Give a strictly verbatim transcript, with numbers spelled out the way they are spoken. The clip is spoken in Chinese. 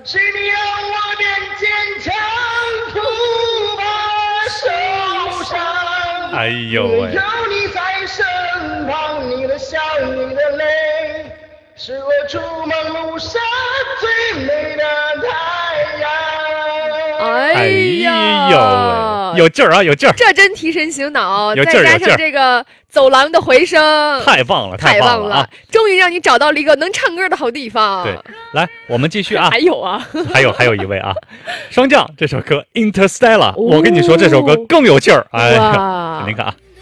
是你让我变坚强，不怕受伤。 哎呦喂！ 有你在身旁，你的笑，你的泪，是我出门路上最美的太阳。 哎呀， 呦喂，有劲儿啊，有劲儿！ 这真提神醒脑， 有劲儿再加上这个走廊的回声， 太棒了， 太棒了啊！ 终于让你找到了一个能唱歌的好地方。 对，来，我们继续啊。 还有啊， 还有还有一位啊，霜降这首歌《Interstellar》，我跟你说这首歌更有劲儿，哎， 哇您看啊。